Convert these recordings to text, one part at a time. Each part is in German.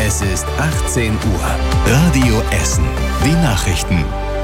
Es ist 18 Uhr. Radio Essen. Die Nachrichten.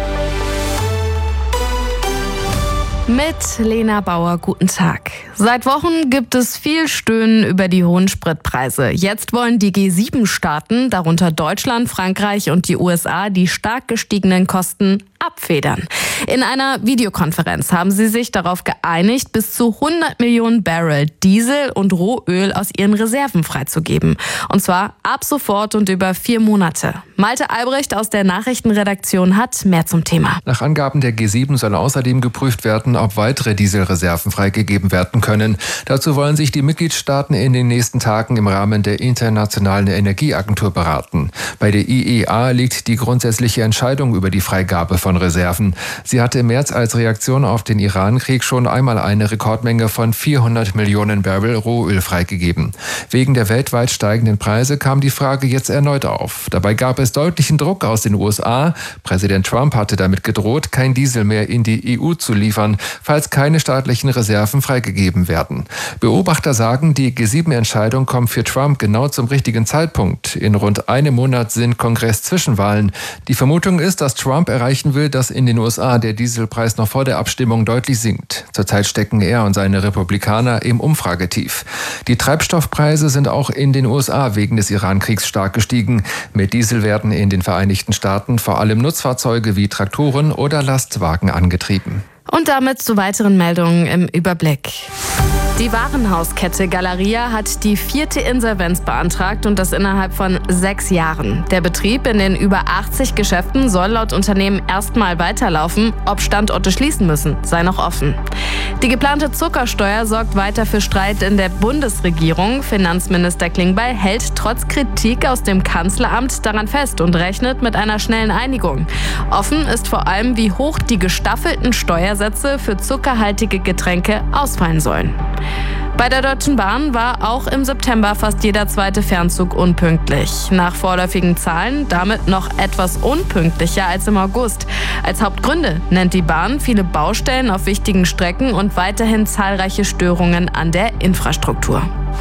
Mit Lena Bauer, guten Tag. Seit Wochen gibt es viel Stöhnen über die hohen Spritpreise. Jetzt wollen die G7-Staaten, darunter Deutschland, Frankreich und die USA, die stark gestiegenen Kosten abfedern. In einer Videokonferenz haben sie sich darauf geeinigt, bis zu 100 Millionen Barrel Diesel und Rohöl aus ihren Reserven freizugeben. Und zwar ab sofort und über 4 Monate. Malte Albrecht aus der Nachrichtenredaktion hat mehr zum Thema. Nach Angaben der G7 soll außerdem geprüft werden, ob weitere Dieselreserven freigegeben werden können. Dazu wollen sich die Mitgliedstaaten in den nächsten Tagen im Rahmen der Internationalen Energieagentur beraten. Bei der IEA liegt die grundsätzliche Entscheidung über die Freigabe von Reserven. Sie hatte im März als Reaktion auf den Irankrieg schon einmal eine Rekordmenge von 400 Millionen Barrel Rohöl freigegeben. Wegen der weltweit steigenden Preise kam die Frage jetzt erneut auf. Dabei gab es deutlichen Druck aus den USA. Präsident Trump hatte damit gedroht, kein Diesel mehr in die EU zu liefern, falls keine staatlichen Reserven freigegeben werden. Beobachter sagen, die G7-Entscheidung kommt für Trump genau zum richtigen Zeitpunkt. In rund einem Monat sind Kongress-Zwischenwahlen. Die Vermutung ist, dass Trump erreichen will, dass in den USA der Dieselpreis noch vor der Abstimmung deutlich sinkt. Zurzeit stecken er und seine Republikaner im Umfragetief. Die Treibstoffpreise sind auch in den USA wegen des Irankriegs stark gestiegen. Mit Diesel werden in den Vereinigten Staaten vor allem Nutzfahrzeuge wie Traktoren oder Lastwagen angetrieben. Und damit zu weiteren Meldungen im Überblick. Die Warenhauskette Galeria hat die 4. Insolvenz beantragt und das innerhalb von 6 Jahren. Der Betrieb in den über 80 Geschäften soll laut Unternehmen erstmal weiterlaufen. Ob Standorte schließen müssen, sei noch offen. Die geplante Zuckersteuer sorgt weiter für Streit in der Bundesregierung. Finanzminister Klingbeil hält trotz Kritik aus dem Kanzleramt daran fest und rechnet mit einer schnellen Einigung. Offen ist vor allem, wie hoch die gestaffelten Steuersätze für zuckerhaltige Getränke ausfallen sollen. Bei der Deutschen Bahn war auch im September fast jeder zweite Fernzug unpünktlich. Nach vorläufigen Zahlen damit noch etwas unpünktlicher als im August. Als Hauptgründe nennt die Bahn viele Baustellen auf wichtigen Strecken und weiterhin zahlreiche Störungen an der Infrastruktur.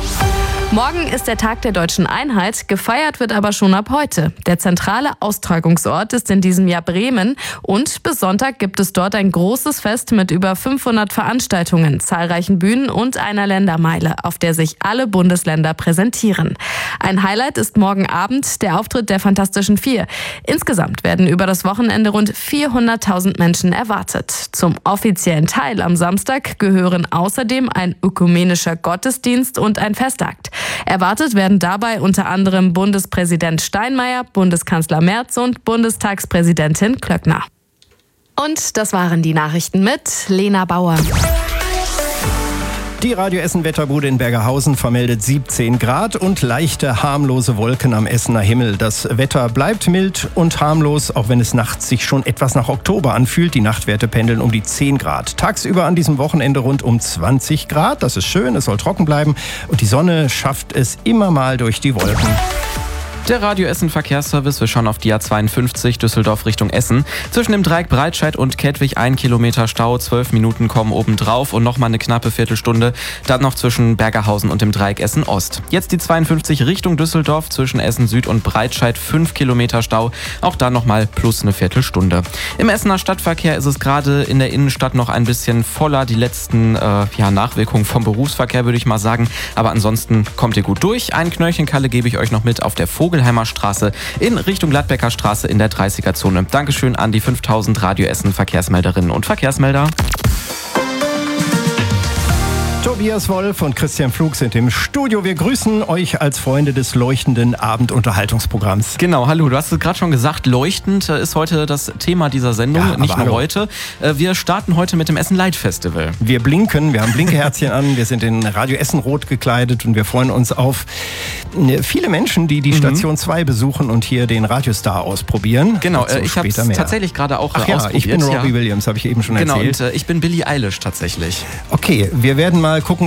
Morgen ist der Tag der Deutschen Einheit, gefeiert wird aber schon ab heute. Der zentrale Austragungsort ist in diesem Jahr Bremen und bis Sonntag gibt es dort ein großes Fest mit über 500 Veranstaltungen, zahlreichen Bühnen und einer Ländermeile, auf der sich alle Bundesländer präsentieren. Ein Highlight ist morgen Abend der Auftritt der Fantastischen Vier. Insgesamt werden über das Wochenende rund 400.000 Menschen erwartet. Zum offiziellen Teil am Samstag gehören außerdem ein ökumenischer Gottesdienst und ein Festakt. Erwartet werden dabei unter anderem Bundespräsident Steinmeier, Bundeskanzler Merz und Bundestagspräsidentin Klöckner. Und das waren die Nachrichten mit Lena Bauer. Die Radio Essen Wetterbude in Bergerhausen vermeldet 17 Grad und leichte, harmlose Wolken am Essener Himmel. Das Wetter bleibt mild und harmlos, auch wenn es nachts sich schon etwas nach Oktober anfühlt. Die Nachtwerte pendeln um die 10 Grad. Tagsüber an diesem Wochenende rund um 20 Grad. Das ist schön, es soll trocken bleiben. Und die Sonne schafft es immer mal durch die Wolken. Der Radio Essen Verkehrsservice, wir schauen auf die A52 Düsseldorf Richtung Essen. Zwischen dem Dreieck Breitscheid und Kettwig 1 Kilometer Stau, 12 Minuten kommen obendrauf und nochmal eine knappe Viertelstunde. Dann noch zwischen Bergerhausen und dem Dreieck Essen Ost. Jetzt die 52 Richtung Düsseldorf zwischen Essen Süd und Breitscheid, 5 Kilometer Stau. Auch da nochmal plus eine Viertelstunde. Im Essener Stadtverkehr ist es gerade in der Innenstadt noch ein bisschen voller. Die letzten Nachwirkungen vom Berufsverkehr, würde ich mal sagen. Aber ansonsten kommt ihr gut durch. Ein Knöllchenkalle gebe ich euch noch mit auf der Vogelheimer Straße in Richtung Gladbecker Straße in der 30er-Zone. Dankeschön an die 5000 Radio Essen Verkehrsmelderinnen und Verkehrsmelder. Tobias Wolf und Christian Pflug sind im Studio. Wir grüßen euch als Freunde des leuchtenden Abendunterhaltungsprogramms. Genau, hallo, du hast es gerade schon gesagt, leuchtend ist heute das Thema dieser Sendung, ja, nicht nur heute. Wir starten heute mit dem Essen Light Festival. Wir blinken, wir haben Blinkeherzchen an, wir sind in Radio Essen rot gekleidet und wir freuen uns auf viele Menschen, die die Station 2 besuchen und hier den Radiostar ausprobieren. Genau, ich habe es tatsächlich gerade auch ausprobiert. Ich bin Robbie Williams, habe ich eben schon erzählt. Genau, und ich bin Billie Eilish tatsächlich. Okay, wir werden mal gucken,